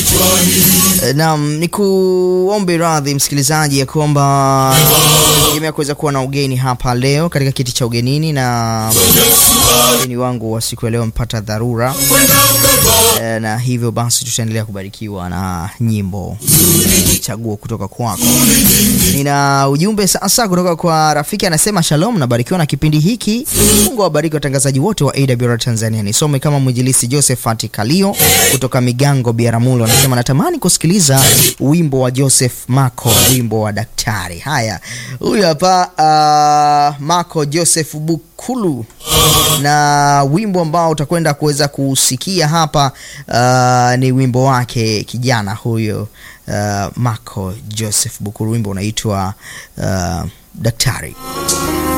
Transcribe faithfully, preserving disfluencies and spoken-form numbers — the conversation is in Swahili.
Naam, nikuombe radhi msikilizaji ya kwamba nimeweza kuwa na ugeni hapa leo katika kiti cha ugenini, na ugeni wangu wa siku ya leo mpata dharura, e, na hivyo basi tutaendelea kubarikiwa na nyimbo chaguo kutoka kwako. Nina ujumbe sasa kutoka kwa rafiki, anasema shalom, nabarikiwa na kipindi hiki. Mungu awabariki watangazaji wote wa A W R Tanzania. Nisome kama mwinjilisti Josephat Kalio kutoka Migango Biaramulo, anasema natamani kusikiliza wimbo wa Joseph Mako, wimbo wa daktari. Haya, huyu hapa uh, Mako Joseph Bukulu, na wimbo ambao utakwenda kuweza kusikia hapa uh, ni wimbo wake kijana huyo uh, Mako Joseph Bukulu, wimbo unaitwa uh, daktari.